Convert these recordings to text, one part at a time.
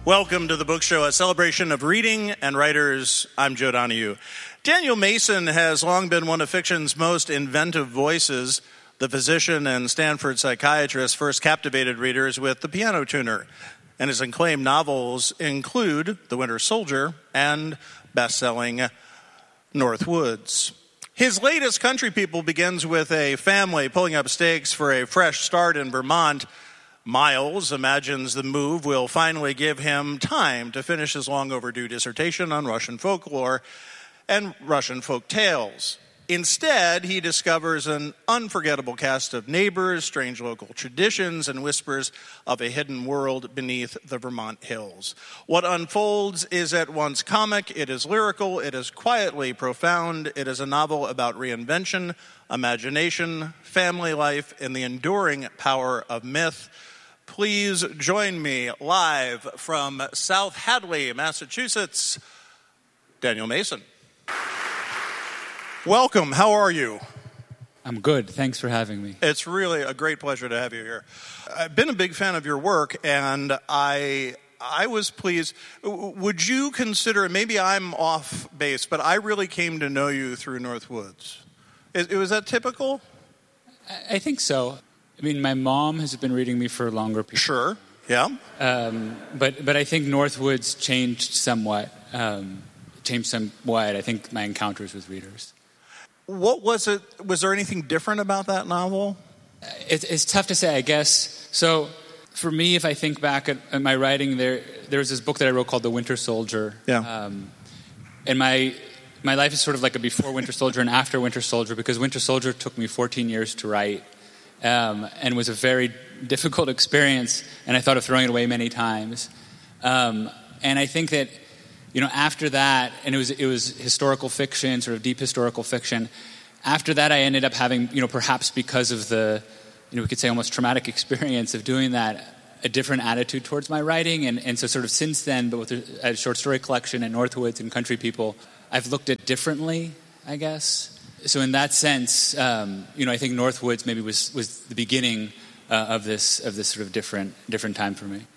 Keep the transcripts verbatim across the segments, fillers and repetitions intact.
Welcome to the Book Show, a celebration of reading and writers. I'm Joe Donahue. Daniel Mason has long been one of fiction's most inventive voices. The physician and Stanford psychiatrist first captivated readers with The Piano Tuner, and his acclaimed novels include The Winter Soldier and best-selling North Woods. His latest, Country People, begins with a family pulling up stakes for a fresh start in Vermont. Miles imagines the move will finally give him time to finish his long overdue dissertation on Russian folklore and Russian folk tales. Instead, he discovers an unforgettable cast of neighbors, strange local traditions, and whispers of a hidden world beneath the Vermont hills. What unfolds is at once comic, it is lyrical, it is quietly profound, it is a novel about reinvention, imagination, family life, and the enduring power of myth. Please join me live from South Hadley, Massachusetts, Daniel Mason. Welcome. How are you? I'm good. Thanks for having me. It's really a great pleasure to have you here. I've been a big fan of your work, and I I was pleased. Would you consider, maybe I'm off base, but I really came to know you through North Woods. Is, was that typical? I think so. I mean, my mom has been reading me for a longer period. Sure, yeah. Um, but but I think North Woods changed somewhat. Um, changed somewhat, I think, my encounters with readers. What was it? Was there anything different about that novel? It, it's tough to say, I guess. So for me, if I think back at, at my writing, there there was this book that I wrote called The Winter Soldier. Yeah. Um, and my my life is sort of like a before Winter Soldier and after Winter Soldier, because Winter Soldier took me fourteen years to write. Um, and was a very difficult experience, and I thought of throwing it away many times. Um, and I think that, you know, after that, and it was it was historical fiction, sort of deep historical fiction. After that, I ended up having, you know, perhaps because of the, you know, we could say almost traumatic experience of doing that, a different attitude towards my writing. And, and so sort of since then, but with a, a short story collection and North Woods and Country People, I've looked at differently, I guess. So in that sense, um, you know, I think North Woods maybe was, was the beginning uh, of this of this sort of different different time for me.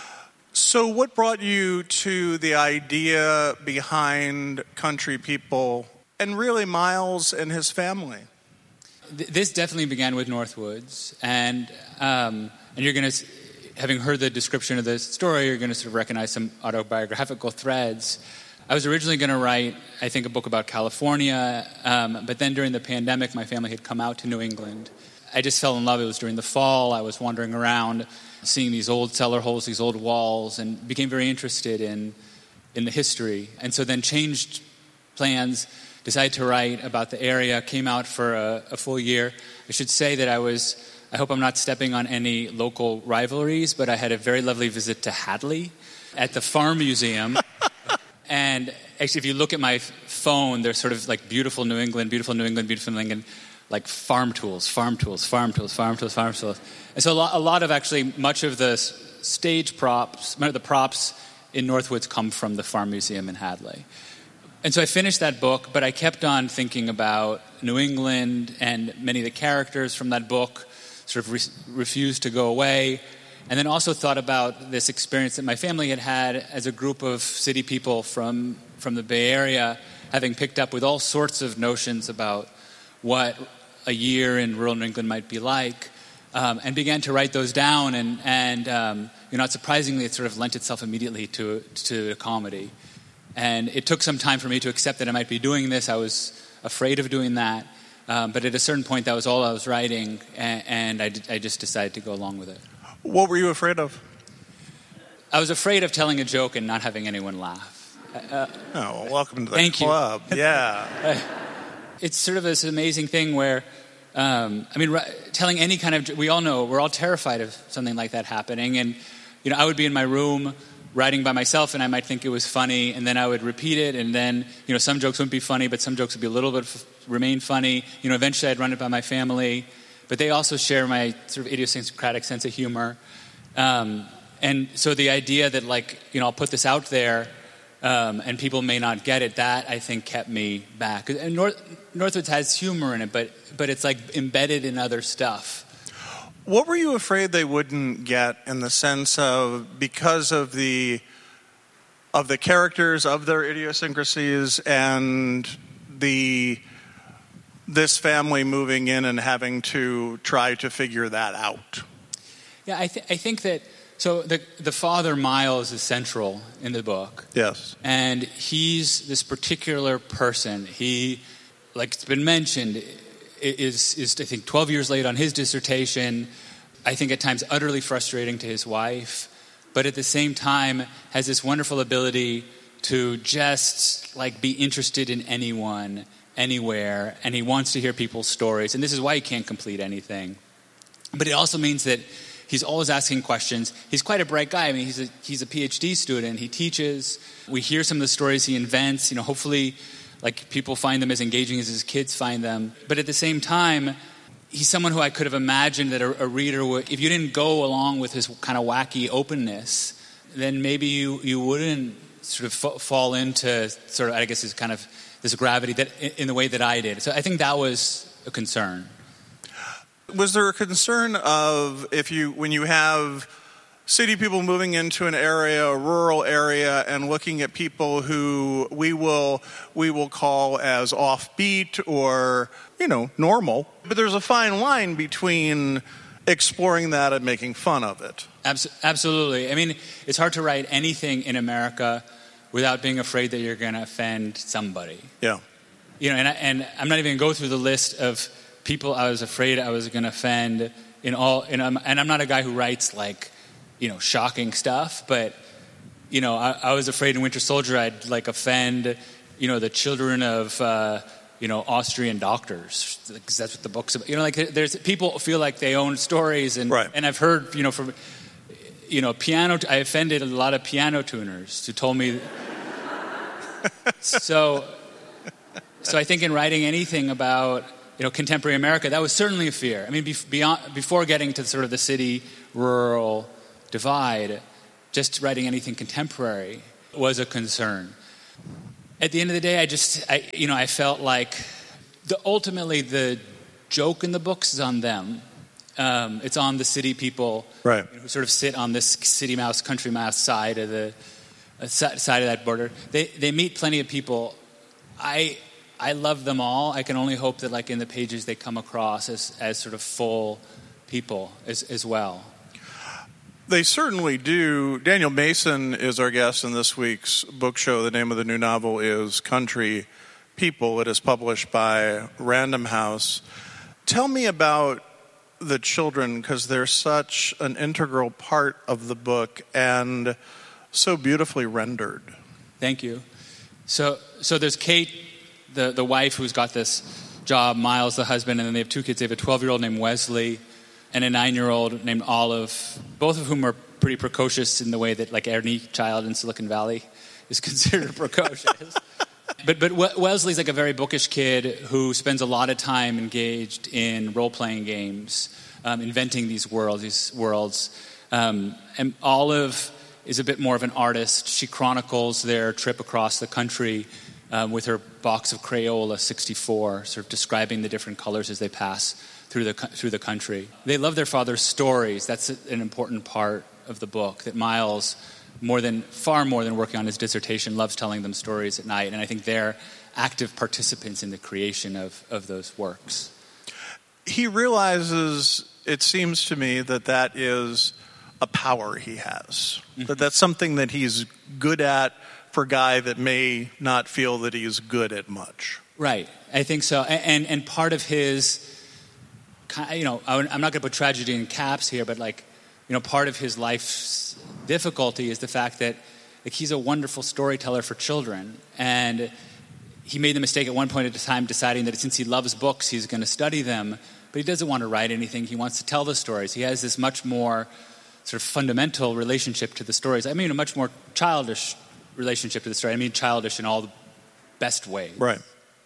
So what brought you to the idea behind Country People and really Miles and his family? Th- this definitely began with North Woods, and um, and you're going to, having heard the description of the story, you're going to sort of recognize some autobiographical threads. I was originally going to write, I think, a book about California, um, but then during the pandemic, my family had come out to New England. I just fell in love. It was during the fall. I was wandering around, seeing these old cellar holes, these old walls, and became very interested in in the history. And so then changed plans, decided to write about the area, came out for a, a full year. I should say that I was, I hope I'm not stepping on any local rivalries, but I had a very lovely visit to Hadley at the Farm Museum. And actually, if you look at my phone, there's sort of like beautiful New England, beautiful New England, beautiful New England, like farm tools, farm tools, farm tools, farm tools, farm tools. And so a lot, a lot of actually, much of the stage props, the props in North Woods come from the Farm Museum in Hadley. And so I finished that book, but I kept on thinking about New England, and many of the characters from that book sort of re- refused to go away. And then also thought about this experience that my family had had as a group of city people from, from the Bay Area, having picked up with all sorts of notions about what a year in rural New England might be like, um, and began to write those down. And, and um, you know, not surprisingly, it sort of lent itself immediately to, to a comedy. And it took some time for me to accept that I might be doing this. I was afraid of doing that. Um, but at a certain point, that was all I was writing, and, and I, I just decided to go along with it. What were you afraid of? I was afraid of telling a joke and not having anyone laugh. Uh, oh, well, welcome to the thank club. You. Yeah. It's sort of this amazing thing where, um, I mean, telling any kind of, we all know, we're all terrified of something like that happening. And, you know, I would be in my room writing by myself, and I might think it was funny, and then I would repeat it, and then, you know, some jokes wouldn't be funny, but some jokes would be a little bit, f- remain funny. You know, eventually I'd run it by my family. But they also share my sort of idiosyncratic sense of humor. Um, and so the idea that, like, you know, I'll put this out there um, and people may not get it, that, I think, kept me back. And North, Northwoods has humor in it, but but it's, like, embedded in other stuff. What were you afraid they wouldn't get in the sense of, because of the of the characters, of their idiosyncrasies, and the this family moving in and having to try to figure that out? Yeah, I, th- I think that, so the the father, Miles, is central in the book. Yes. And he's this particular person. He, like it's been mentioned, is, is I think, twelve years late on his dissertation. I think at times utterly frustrating to his wife. But at the same time has this wonderful ability to just like be interested in anyone, anywhere, and he wants to hear people's stories. And this is why he can't complete anything. But it also means that he's always asking questions. He's quite a bright guy. I mean, he's a he's a PhD student. He teaches. We hear some of the stories he invents. You know, hopefully, like people find them as engaging as his kids find them. But at the same time, he's someone who I could have imagined that a, a reader would, if you didn't go along with his kind of wacky openness, then maybe you, you wouldn't sort of f- fall into sort of, I guess, this kind of this gravity that in the way that I did. So I think that was a concern. Was there a concern of if you when you have city people moving into an area, a rural area, and looking at people who we will we will call as offbeat or, you know, normal, but there's a fine line between exploring that and making fun of it. Abs- absolutely. I mean, it's hard to write anything in America without being afraid that you're going to offend somebody. Yeah. You know, and, I, and I'm not even going to go through the list of people I was afraid I was going to offend in all, and I'm, and I'm not a guy who writes like, you know, shocking stuff, but, you know, I, I was afraid in Winter Soldier I'd like offend, you know, the children of, uh, you know, Austrian doctors, because that's what the book's about. You know, like there's people feel like they own stories, and right. and I've heard, you know, from, you know, piano. I offended a lot of piano tuners who told me. so, so I think in writing anything about, you know, contemporary America, that was certainly a fear. I mean, be, beyond before getting to sort of the city rural divide, just writing anything contemporary was a concern. At the end of the day, I just, I, you know, I felt like the, ultimately the joke in the books is on them. Um, it's on the city people, right, you know, who sort of sit on this city mouse, country mouse side of the uh, side of that border. They they meet plenty of people. I I love them all. I can only hope that, like in the pages, they come across as as sort of full people as as well. They certainly do. Daniel Mason is our guest in this week's book show. The name of the new novel is Country People. It is published by Random House. Tell me about the children, because they're such an integral part of the book and so beautifully rendered. Thank you. So, so there's Kate, the, the wife who's got this job, Miles, the husband, and then they have two kids. They have a twelve-year-old named Wesley and a nine-year-old named Olive, both of whom are pretty precocious in the way that, like, any child in Silicon Valley is considered precocious. But but Wesley's like a very bookish kid who spends a lot of time engaged in role-playing games, um, inventing these worlds, these worlds. Um, and Olive is a bit more of an artist. She chronicles their trip across the country um, with her box of Crayola sixty-four, sort of describing the different colors as they pass through the through the country. They love their father's stories. That's an important part of the book, that Miles, more than far more than working on his dissertation, loves telling them stories at night, and I think they're active participants in the creation of, of those works. He realizes, it seems to me, that that is a power he has, mm-hmm. that that's something that he's good at for a guy that may not feel that he's good at much. Right, I think so, and and part of his, you know, I'm not going to put tragedy in caps here, but like, you know, part of his life's difficulty is the fact that, like, he's a wonderful storyteller for children, and he made the mistake at one point at a time deciding that since he loves books, he's going to study them, but he doesn't want to write anything. He wants to tell the stories. He has this much more sort of fundamental relationship to the stories. I mean, a much more childish relationship to the story. I mean, childish in all the best ways. Right.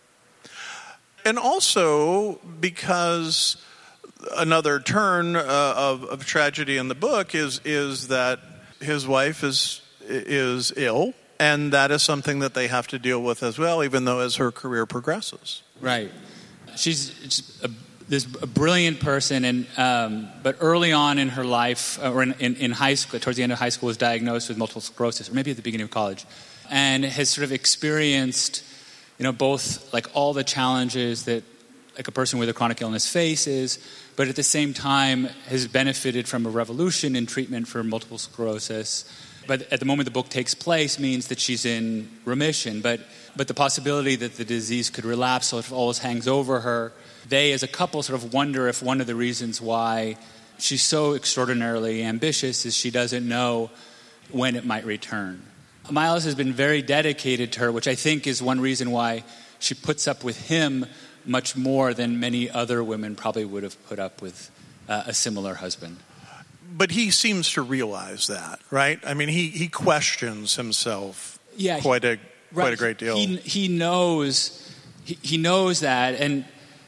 And also because another turn uh, of, of tragedy in the book is is that his wife is is ill, and that is something that they have to deal with as well, even though as her career progresses. Right. She's a this brilliant person, and um, but early on in her life, or in, in, in high school, towards the end of high school, was diagnosed with multiple sclerosis, or maybe at the beginning of college, and has sort of experienced, you know, both like all the challenges that like a person with a chronic illness faces, but at the same time has benefited from a revolution in treatment for multiple sclerosis. But at the moment the book takes place means that she's in remission, but but the possibility that the disease could relapse sort of always hangs over her. They, as a couple, sort of wonder if one of the reasons why she's so extraordinarily ambitious is she doesn't know when it might return. Miles has been very dedicated to her, which I think is one reason why she puts up with him much more than many other women probably would have put up with uh, a similar husband. But he seems to realize that, right? I mean, he, he questions himself yeah, quite a quite right. a great deal. He, he knows he, he knows that, and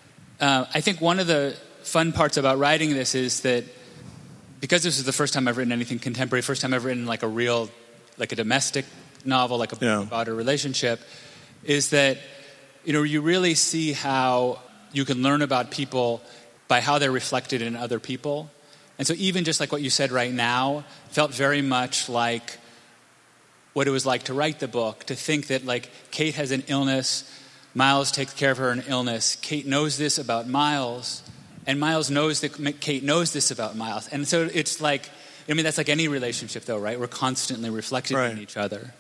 uh, I think one of the fun parts about writing this is that because this is the first time I've written anything contemporary, first time I've written like a real, like a domestic novel, like a book yeah. about a relationship, is that, you know, you really see how you can learn about people by how they're reflected in other people. And so even just like what you said right now felt very much like what it was like to write the book, to think that like Kate has an illness, Miles takes care of her in illness, Kate knows this about Miles, and Miles knows that Kate knows this about Miles. And so it's like, I mean, that's like any relationship though, right? We're constantly reflecting right. in each other.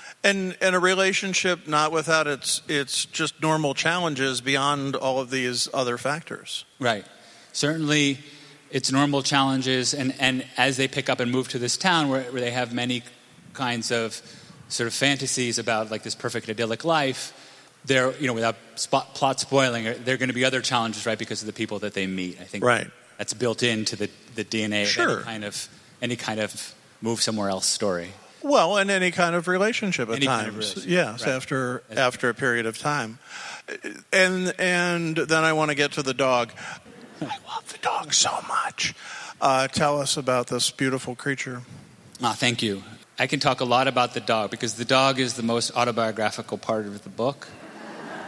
And and a relationship not without its its just normal challenges beyond all of these other factors. Right. Certainly its normal challenges, and, and as they pick up and move to this town where, where they have many kinds of sort of fantasies about like this perfect idyllic life, there, you know, without spot, plot spoiling, there are going to be other challenges, right, because of the people that they meet. I think right. that's built into the, the D N A sure. of any kind of any kind of move somewhere else story. Well, and any kind of relationship at any times, kind of relationship. yes, right. after after a period of time, and and then I want to get to the dog. I love the dog so much. Uh, tell us about this beautiful creature. Ah, thank you. I can talk a lot about the dog because the dog is the most autobiographical part of the book.